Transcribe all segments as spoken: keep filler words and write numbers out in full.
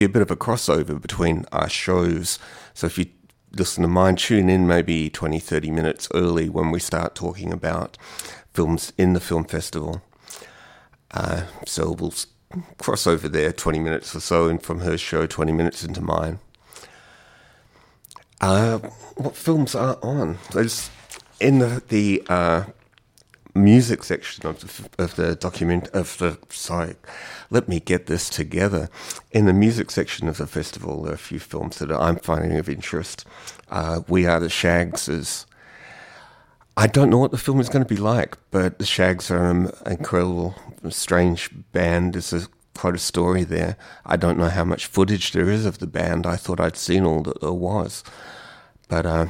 be a bit of a crossover between our shows. So if you listen to mine, tune in maybe twenty, thirty minutes early when we start talking about films in the film festival. Uh, so we'll cross over there twenty minutes or so, and from her show, twenty minutes into mine. Uh, what films are on? There's in the, the uh, music section of the, of the document of the sorry, let me get this together. In the music section of the festival, there are a few films that I'm finding of interest. Uh, We Are the Shags is. I don't know what the film is going to be like, but the Shags are an incredible, strange band. There's a, quite a story there. I don't know how much footage there is of the band. I thought I'd seen all that there was. But uh,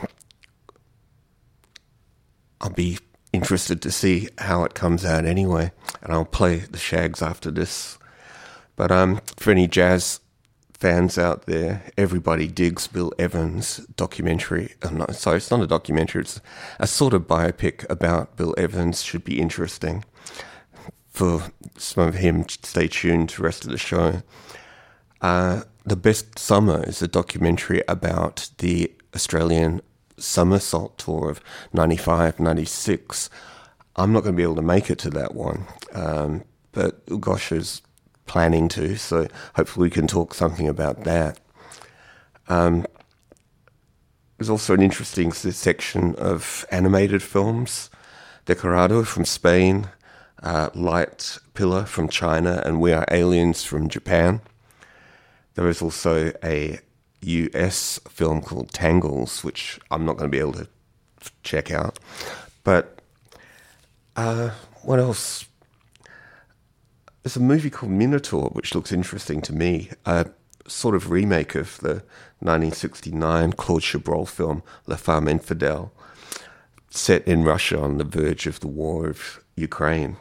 I'll be interested to see how it comes out anyway. And I'll play the Shags after this. But um, for any jazz fans out there, everybody digs Bill Evans' documentary. I'm not, sorry, it's not a documentary. It's a sort of biopic about Bill Evans. Should be interesting. For some of him, stay tuned to the rest of the show. Uh, The Best Summer is a documentary about the Australian Somersault Tour of ninety-five ninety-six. I'm not going to be able to make it to that one, um, but Ugosh is planning to, so hopefully we can talk something about that. Um, there's also an interesting section of animated films. Decorado from Spain, uh, Light Pillar from China, and We Are Aliens from Japan. There is also a U S film called Tangles, which I'm not going to be able to check out. But uh, what else? There's a movie called Minotaur, which looks interesting to me. A sort of remake of the nineteen sixty-nine Claude Chabrol film La Femme Infidèle, set in Russia on the verge of the war of Ukraine.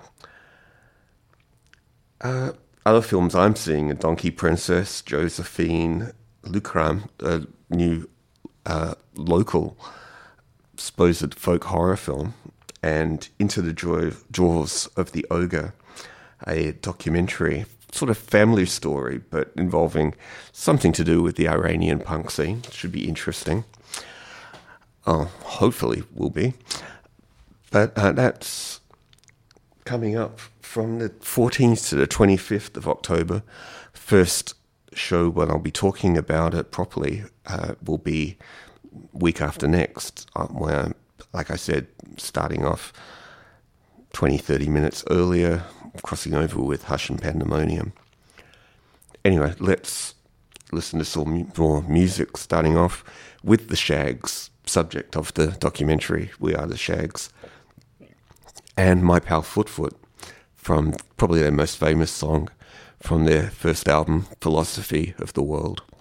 Uh, other films I'm seeing are Donkey Princess, Josephine, Lucram, a new uh, local supposed folk horror film, and Into the Jaws of the Ogre, a documentary, sort of family story, but involving something to do with the Iranian punk scene. Should be interesting. Oh, hopefully will be. But uh, that's coming up from the fourteenth to the twenty-fifth of October. First show when I'll be talking about it properly uh, will be week after next, uh, where, like I said, starting off twenty, thirty minutes earlier, crossing over with Hush and Pandemonium. Anyway, let's listen to some more music, starting off with the Shags, subject of the documentary We Are the Shags, and My Pal Foot Foot, from probably their most famous song from their first album, Philosophy of the World.